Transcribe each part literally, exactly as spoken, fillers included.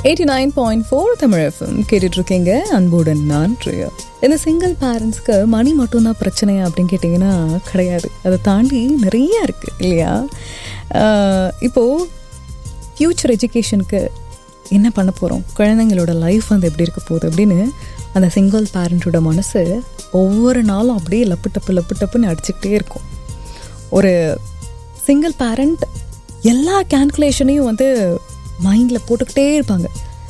Eighty nine point four Tamil FM கேட்டுட்டு இருக்கீங்க. அன்புடன் நான் பிரியா. இந்த சிங்கிள் பேரண்ட்ஸ்க்கு மணி மட்டும்தான் பிரச்சனையா அப்படின்னு கேட்டிங்கன்னா கிடையாது. அதை தாண்டி நிறைய இருக்குது இல்லையா? இப்போது ஃப்யூச்சர் எஜுகேஷனுக்கு என்ன பண்ண போகிறோம், குழந்தைங்களோட லைஃப் வந்து எப்படி இருக்க போகுது அப்படின்னு அந்த சிங்கிள் பேரண்ட்டோட மனசு ஒவ்வொரு நாளும் அப்படியே லப்பு டப்பு லப்பு டப்புன்னு அடிச்சுக்கிட்டே இருக்கும். ஒரு சிங்கிள் பேரண்ட் எல்லா கேல்குலேஷனையும் வந்து மைண்டில் போட்டுக்கிட்டே இருப்பாங்க.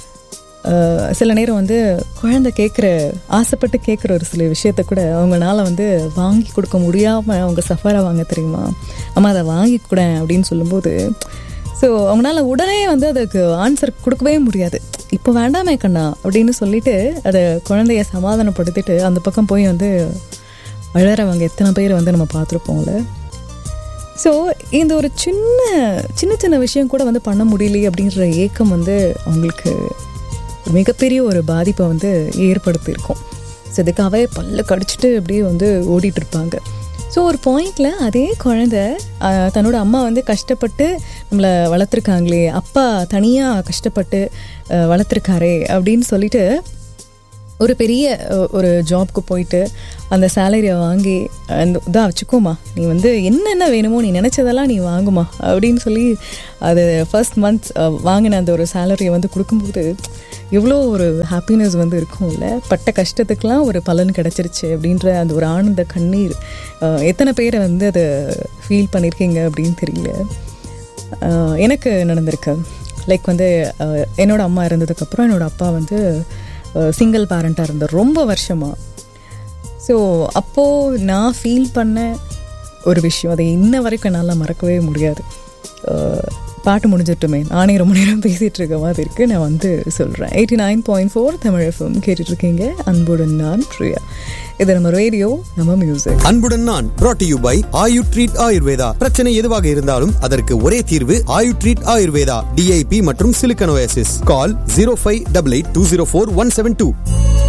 சில நேரம் வந்து குழந்தை கேட்குற ஆசைப்பட்டு கேட்குற ஒரு சில விஷயத்த கூட அவங்களால வந்து வாங்கி கொடுக்க முடியாமல் அவங்க சஃபராக வாங்க தெரியுமா, அம்மா அதை வாங்கி கூட அப்படின்னு சொல்லும்போது ஸோ அவங்களால உடனே வந்து அதுக்கு ஆன்சர் கொடுக்கவே முடியாது. இப்போ வேண்டாமே கண்ணா அப்படின்னு சொல்லிட்டு அதை குழந்தைய சமாதானப்படுத்திட்டு அந்த பக்கம் போய் வந்து அழறவங்க எத்தனை பேர் வந்து நம்ம பார்த்துருப்போம்ல. ஸோ இந்த ஒரு சின்ன சின்ன சின்ன விஷயம் கூட வந்து பண்ண முடியலையே அப்படின்ற ஏக்கம் வந்து அவங்களுக்கு மிகப்பெரிய ஒரு பாதிப்பை வந்து ஏற்படுத்தியிருக்கும். ஸோ இதுக்காகவே பல்ல கடிச்சிட்டு அப்படியே வந்து ஓடிட்டுருப்பாங்க. ஸோ ஒரு பாயிண்டில் அதே குழந்தை தன்னோட அம்மா வந்து கஷ்டப்பட்டு நம்மளை வளர்த்துருக்காங்களே, அப்பா தனியாக கஷ்டப்பட்டு வளர்த்துருக்காரே அப்படின்னு சொல்லிட்டு ஒரு பெரிய ஒரு ஜாப்க்கு போயிட்டு அந்த சேலரியை வாங்கி அந்த இதாக வச்சுக்கோமா, நீ வந்து என்னென்ன வேணுமோ நீ நினச்சதெல்லாம் நீ வாங்குமா அப்படின்னு சொல்லி அது ஃபர்ஸ்ட் மந்த்ஸ் வாங்கின அந்த ஒரு சேலரியை வந்து கொடுக்கும்போது எவ்வளோ ஒரு ஹாப்பினஸ் வந்து இருக்கும்ல. பட்ட கஷ்டத்துக்கெலாம் ஒரு பலன் கிடச்சிருச்சு அப்படின்ற அந்த ஒரு ஆனந்த கண்ணீர் எத்தனை பேரை வந்து அதை ஃபீல் பண்ணியிருக்கீங்க அப்படின்னு தெரியல. எனக்கு நடந்திருக்கு. லைக் வந்து என்னோடய அம்மா இருந்ததுக்கப்புறம் என்னோடய அப்பா வந்து சிங்கிள் பேரண்ட்டாக இருந்தார் ரொம்ப வருஷமாக. ஸோ அப்போது நான் ஃபீல் பண்ண ஒரு விஷயம் அதை இன்ன வரைக்கும் என்னால் மறக்கவே முடியாது. பாட்டு முடிஞ்சிட்டுமே நானே ரொம்ப நேரம் பேசிகிட்டு இருக்க மாதிரி இருக்குது, நான் வந்து சொல்கிறேன். Eighty nine point four Tamil FM கேட்டுட்ருக்கீங்க. அன்புடன் நான் பிரியா. இது நம்ம ரேடியோ, நம்ம மியூசிக். அன்புடன் நான் brought to you by Ayu treat Ayurveda. பிரச்சனை எதுவாக இருந்தாலும் அதற்கு ஒரே தீர்வு ஆயு ட்ரீட் ஆயுர்வேதா. டிஐபி மற்றும் சிலிக்கன் ஓஎஸ்எஸ். கால் zero five eight eight two zero four one seven two.